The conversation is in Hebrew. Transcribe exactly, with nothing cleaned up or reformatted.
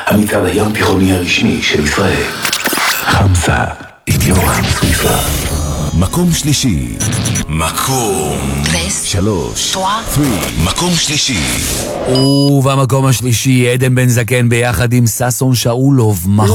המצעד הים תיכוני הרשמי של ישראל. חמסה, עם יורם סוויסה. מקום שלישי. מקום שלוש. מקום שלישי. ובמקום השלישי עדן בן זקן ביחד עם ססון שאולוב.